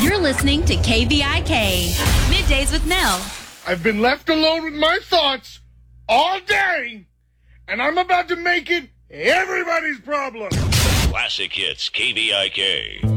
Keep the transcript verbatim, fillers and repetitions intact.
You're listening to K V I K, Middays with Mel. I've been left alone with my thoughts all day, and I'm about to make it everybody's problem. Classic Hits K V I K.